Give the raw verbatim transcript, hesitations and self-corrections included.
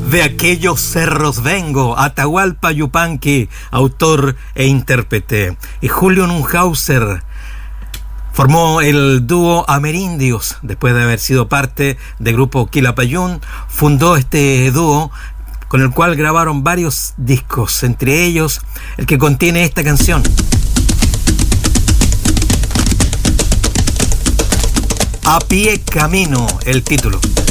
De aquellos cerros vengo, Atahualpa Yupanqui, autor e intérprete. Y Julio Nunhauser formó el dúo Amerindios, después de haber sido parte del grupo Quilapayún, fundó este dúo con el cual grabaron varios discos, entre ellos el que contiene esta canción. A pie camino, el título.